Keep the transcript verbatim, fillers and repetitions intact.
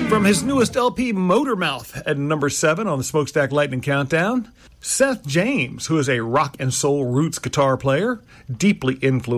From his newest L P, Motormouth, at number seven on the Smokestack Lightning Countdown, Seth James, who is a rock and soul roots guitar player, deeply influenced